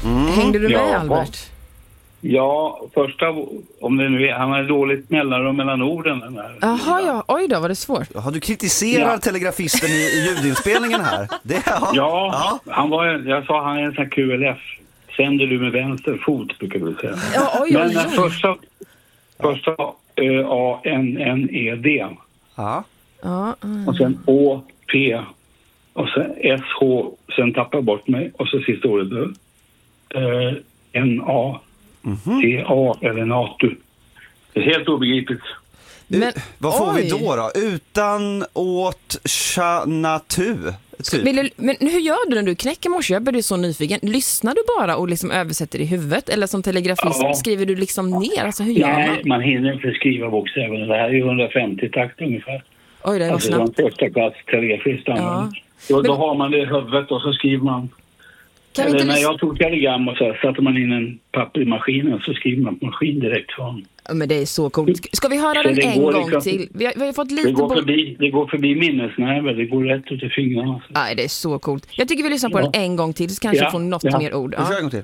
Hängde du med, Albert? Ja, första, om det nu är, han har dåligt mellanrum mellan orden. Jaha, ja. Oj då, var det svårt. Ja, du kritiserar telegrafisten i ljudinspelningen här. Ja. Jag sa han är en sån här QLF. Sänder du med vänster fot, brukar du säga. Ja, oj. Men första A-N-N-E-D. Ja. Och sen O-P. Och sen S-H. Sen tappar jag bort mig. Och så sista ordet N-A. T-A eller NATO. Det är helt obegripligt. Men, vad får vi då? Utan åt natu. Typ. Men hur gör du när du knäcker morse? Jag blir så nyfiken. Lyssnar du bara och liksom översätter i huvudet? Eller som telegrafist skriver du liksom ner? Alltså, hur gör man? Nej, man hinner inte skriva bokstäverna. Det här är ju 150 takt ungefär. Oj, det är alltså snabbt. Första klass telegrafist. Ja. Då har man det i huvudet och så skriver man. Eller när jag tog telegram och så satte man in en papper i maskinen så skriver man på maskin direkt från. Ja, men det är så coolt. Ska vi höra den en gång till? Vi har fått lite det går förbi minnesnerver, det går rätt ut i fingrarna. Nej, det är så coolt. Jag tycker vi lyssnar på den en gång till så kanske får något mer ord. Vi kör en gång till.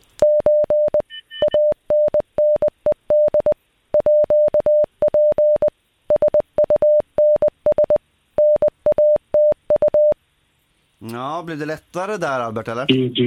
Ja, blir det lättare där, Albert, eller?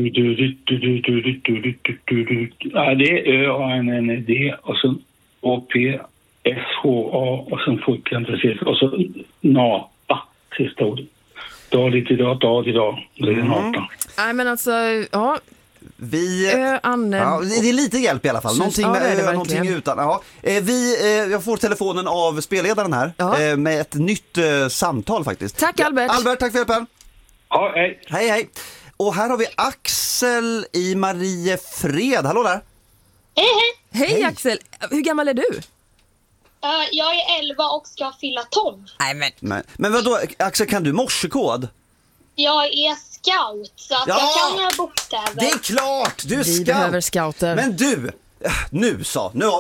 Ja, det är Ö-A-N-N-E-D och sen O-P-S-H-A och sen får jag inte se. Och så nata, sista ordet. Dag idag. Det är nata. Nej, men alltså, ja. Det är lite hjälp i alla fall. Någonting med någonting utan. Ja. Jag får telefonen av spelledaren här med ett nytt samtal faktiskt. Tack, Albert. Albert, tack för hjälpen. Ja, hej. Hej. Och här har vi Axel i Mariefred. Hallå där. Hej Axel. Hur gammal är du? Jag är 11 och ska fylla 12. Nej, men vadå, Axel, kan du morsekod? Jag är scout, så att jag kan några bokstäver. Det är klart, du är scout. Vi behöver scouter. Men du, nu